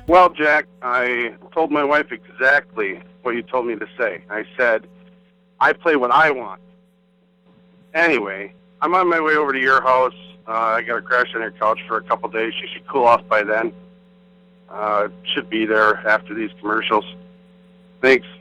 Well, Jack, I told my wife exactly what you told me to say. I said, I play what I want. Anyway, I'm on my way over to your house. I got to crash on your couch for a couple days. You should cool off by then. Should be there after these commercials. Thanks.